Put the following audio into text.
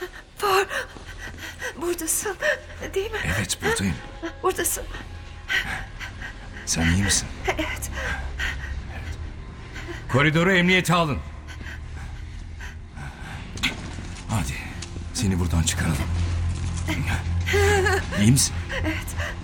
Far, buradasın değil mi? Evet, buradayım. Buradasın. Sen iyi misin? Evet. Koridoru emniyete alın. Hadi seni buradan çıkaralım. İyi misin? Evet.